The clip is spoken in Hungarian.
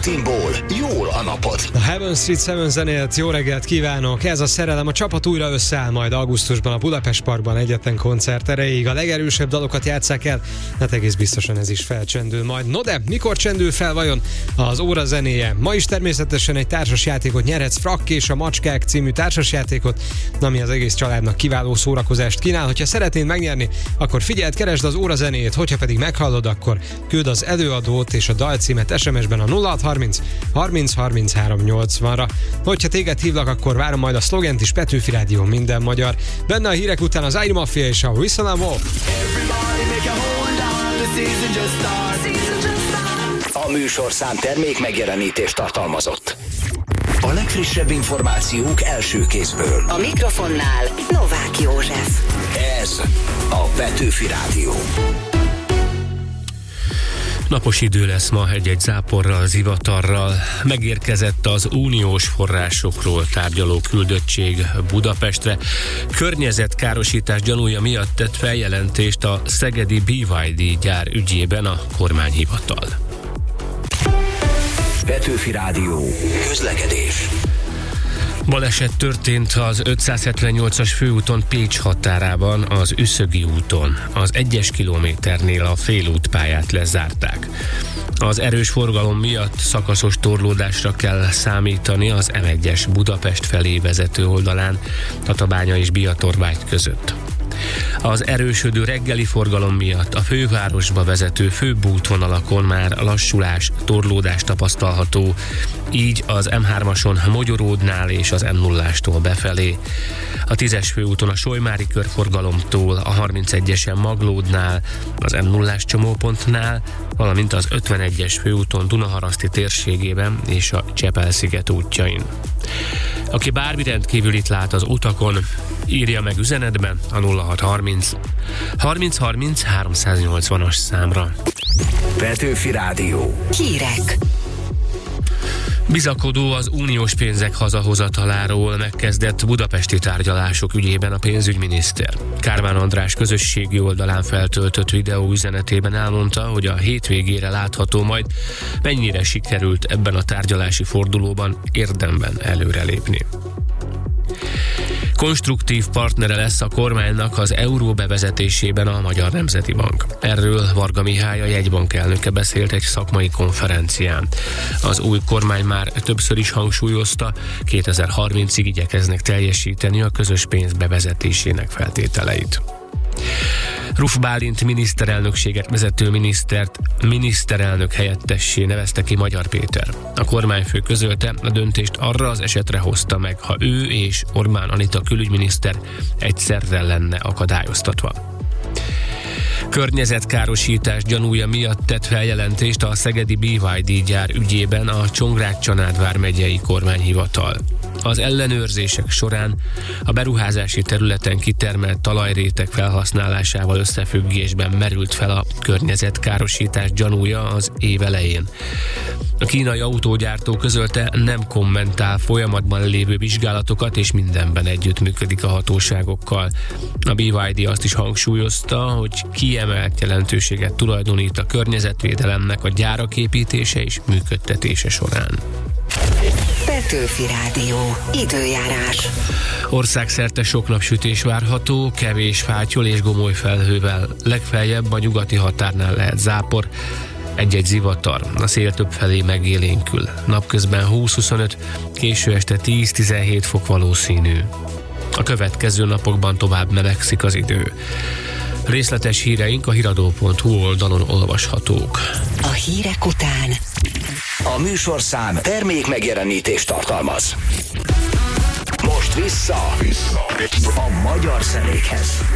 rutinból jól a napod. A Heaven Street 7 zenélt jó reggelt kívánok! Ez a szerelem, a csapat újra összeáll majd augusztusban a Budapest Parkban egyetlen koncert erejéig. A legerősebb dalokat játsszák el, hát egész biztosan ez is felcsendül majd. No de, mikor csendül fel vajon az óra zenéje? Ma is természetesen egy társasjátékot nyerhetsz, Frakk és a Macskák című társasjátékot, ami az egész családnak kiváló szórakozást kínál. Hogyha szeretnéd megnyerni, akkor figyeld, keresd az óra zenéjét, hogyha pedig meghallod, akkor küld az előadót és a dalcímet SMS-ben a 0630 30 33 80-ra. Hogyha téged hívlak, akkor várom majd a szlogent is, Petőfi Rádió, minden magyar. Benne a hírek után az Iron Mafia és a Whistle and Walk. A műsorszám termék megjelenítést tartalmazott. A legfrissebb információk első kézből. A mikrofonnál Novák József. Ez a Petőfi Rádió. Napos idő lesz ma, egy-egy záporral, zivatarral. Megérkezett az uniós forrásokról tárgyaló küldöttség Budapestre. Környezetkárosítás gyanúja miatt tett feljelentést a szegedi BYD gyár ügyében a kormányhivatal. Petőfi Rádió. Közlekedés. Baleset történt az 578-as főúton Pécs határában, az Üszögi úton. Az 1-es kilométernél a félútpályát lezárták. Az erős forgalom miatt szakaszos torlódásra kell számítani az M1-es Budapest felé vezető oldalán, Tatabánya és Biatorvágy között. Az erősödő reggeli forgalom miatt a fővárosba vezető főbb útvonalakon már lassulás, torlódás tapasztalható, így az M3-ason Mogyoródnál és az M0-ástól befelé. A 10-es főúton a Solymári körforgalomtól, a 31-esen Maglódnál, az M0-ás csomópontnál, valamint az 51-es főúton Dunaharaszti térségében és a Csepel-sziget útjain. Aki bármi rendkívülit lát az utakon, írja meg üzenetben a 0630 30 30 380-as számra. Petőfi Rádió. Hírek. Bizakodó az uniós pénzek hazahozataláról megkezdett budapesti tárgyalások ügyében a pénzügyminiszter. Kármán András közösségi oldalán feltöltött videó üzenetében elmondta, hogy a hétvégére látható majd, mennyire sikerült ebben a tárgyalási fordulóban érdemben előrelépni. Konstruktív partnere lesz a kormánynak az euró bevezetésében a Magyar Nemzeti Bank. Erről Varga Mihály, a jegybank elnöke beszélt egy szakmai konferencián. Az új kormány már többször is hangsúlyozta, 2030-ig igyekeznek teljesíteni a közös pénz bevezetésének feltételeit. Ruf Bálint miniszterelnökséget vezető miniszterelnök helyettessé nevezte ki Magyar Péter. A kormányfő közölte, a döntést arra az esetre hozta meg, ha ő és Orbán Anita külügyminiszter egyszerre lenne akadályoztatva. Környezetkárosítás gyanúja miatt tett feljelentést a szegedi BYD gyár ügyében a Csongrád-Csanád vármegyei kormányhivatal. Az ellenőrzések során a beruházási területen kitermelt talajréteg felhasználásával összefüggésben merült fel a környezetkárosítás gyanúja az év elején. A kínai autógyártó közölte, nem kommentál folyamatban lévő vizsgálatokat, és mindenben együttműködik a hatóságokkal. A BYD azt is hangsúlyozta, hogy kiemelt jelentőséget tulajdonít a környezetvédelemnek a gyárak építése és működtetése során. Petőfi Rádió. Időjárás. Országszerte sok napsütés várható, kevés fátyol és gomoly felhővel. Legfeljebb a nyugati határnál lehet zápor, egy-egy zivatar. A szél többfelé megélénkül. Napközben 20-25, késő este 10-17 fok valószínű. A következő napokban tovább melegszik az idő. Részletes híreink a hiradó.hu oldalon olvashatók. A hírek után A műsorszám termék megjelenítést tartalmaz. Most vissza a magyar zenékhez.